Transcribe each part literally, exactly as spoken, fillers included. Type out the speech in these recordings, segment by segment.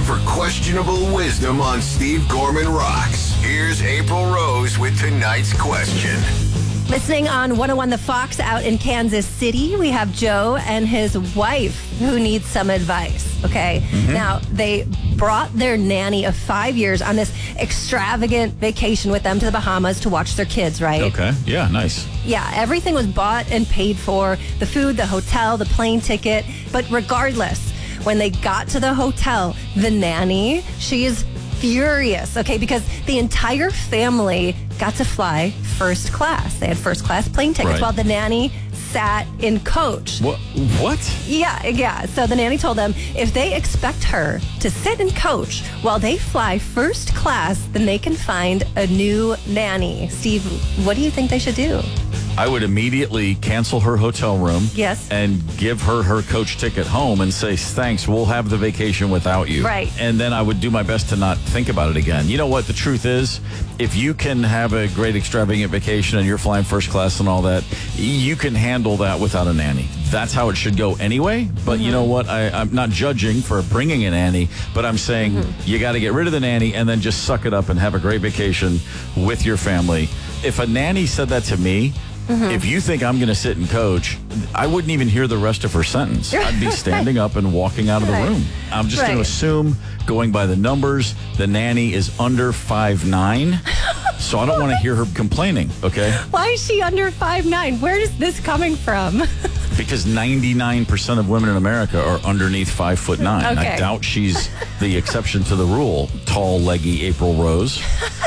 time for questionable wisdom on Steve Gorman Rocks. Here's April Rose with tonight's question. Listening on one oh one The Fox out in Kansas City, we have Joe and his wife who needs some advice, okay? Mm-hmm. Now, they brought their nanny of five years on this extravagant vacation with them to the Bahamas to watch their kids, right? Okay, yeah, nice. Yeah, everything was bought and paid for, the food, the hotel, the plane ticket, but regardless, when they got to the hotel, the nanny, she is furious, okay, because the entire family got to fly first class. They had first class plane tickets right. while the nanny sat in coach. What? What? Yeah, yeah. So the nanny told them if they expect her to sit in coach while they fly first class, then they can find a new nanny. Steve, what do you think they should do? I would immediately cancel her hotel room. Yes. And give her her coach ticket home and say, thanks, we'll have the vacation without you. Right. And then I would do my best to not think about it again. You know what? The truth is, if you can have a great extravagant vacation and you're flying first class and all that, you can handle that without a nanny. That's how it should go anyway. But mm-hmm. you know what? I, I'm not judging for bringing a nanny, but I'm saying mm-hmm. you got to get rid of the nanny and then just suck it up and have a great vacation with your family. If a nanny said that to me, mm-hmm. if you think I'm going to sit and coach, I wouldn't even hear the rest of her sentence. I'd be standing up and walking out of the right. room. I'm just right. going to assume, going by the numbers, the nanny is under five nine. So I don't want to hear her complaining, okay? Why is she under five nine? Where is this coming from? Because ninety-nine percent of women in America are underneath five foot nine. Okay. I doubt she's the exception to the rule. Tall, leggy April Rose.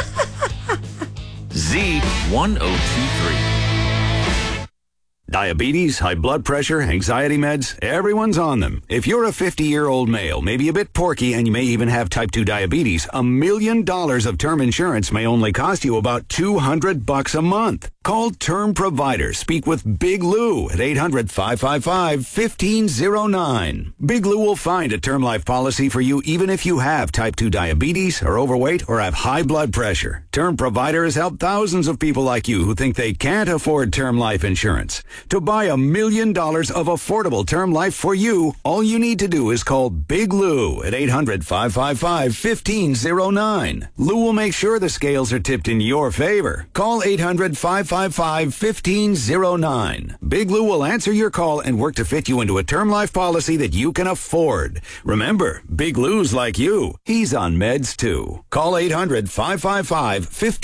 Z one oh two three. Diabetes, high blood pressure, anxiety meds, everyone's on them. If you're a fifty-year-old male, maybe a bit porky, and you may even have type two diabetes, a million dollars of term insurance may only cost you about two hundred bucks a month. Call Term Provider. Speak with Big Lou at eight hundred, five five five, one five zero nine. Big Lou will find a term life policy for you even if you have type two diabetes, are overweight, or have high blood pressure. Term Provider has helped thousands of people like you who think they can't afford term life insurance. To buy a million dollars of affordable term life for you, all you need to do is call Big Lou at eight hundred, five five five, one five zero nine. Lou will make sure the scales are tipped in your favor. Call eight hundred, five five five, one five zero nine. Big Lou will answer your call and work to fit you into a term life policy that you can afford. Remember, Big Lou's like you. He's on meds too. Call eight hundred, five five five, one five